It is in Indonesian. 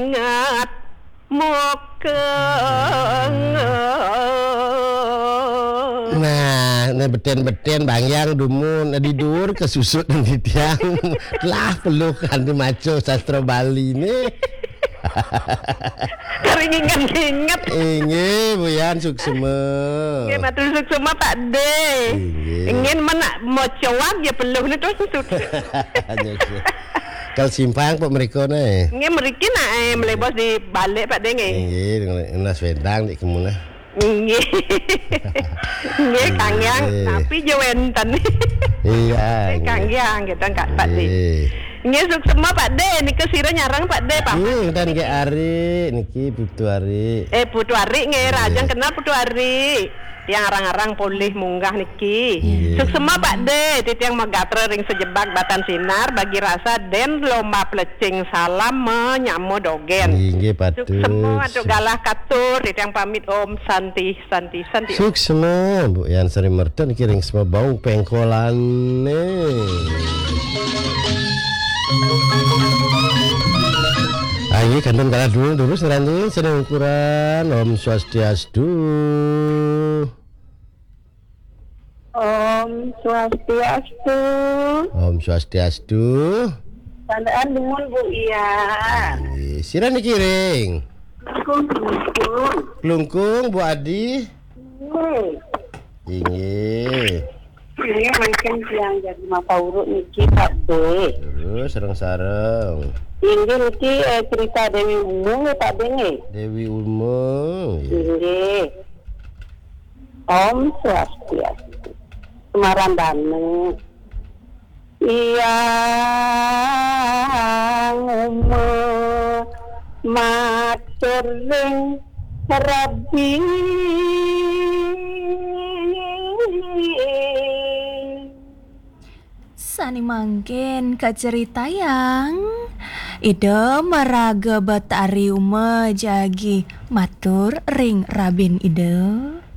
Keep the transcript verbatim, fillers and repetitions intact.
ngát một cơn. Nah, nah beten-beten Bangyang dumun di dur kesusut di tiang lah pelukan di maco sastra Bali nih. Kering ingat-ingat. Inge buyan suksema. Nggih matur suksema Pak De. Ingin mana mau cowok ya peluh ni terus susut. Kalau simpang Pak mereka nih. Nggih mriki nak eh melebos di balik Pak De nggih. Nggih, nas wedang di kemuna. Nggih. Nggih Kang Yang, tapi jo wenten. Iya. Kang Yang gitu Kak Pak De. Nggih suksema Pak De niki sira nyarang Pak De Pak. Nggih dan nggih Ari niki Putu Ari. Eh Putu Ari nggih rajang kenal Putu Ari. Yang arang-arang pulih munggah niki. Suksema Pak De titiang megatre ring sejebak batan sinar bagi rasa den lomba plecing salam menyamu dogen. Nggih patuh. Suksema atuk galah katur titiang pamit Om Santi Santi Santi. Suksema Bu Yan Sri Merton niki ring semua baung pengkolane. Ayo kantun kalah dulu dulu seranding sedang ukuran Om Swastiastu. Om Swastiastu. Om Swastiastu. Tandaan dumun Bu Iya. Sira niki ring. Klungkung. Klungkung Bu Adi. Hmm. Inggih. Ini mungkin yang jadi mata urut niki Pak De. Terus sareng-sareng. Ini niki eh, cerita Dewi Umung ya Pak De nih. Dewi Umung. Ini Om Swastiastu. Semarang Banten. Iya umur matur ring Rabbi. Sani mangken ke cerita yang ide meraga batari uma jagi matur ring rabin ide.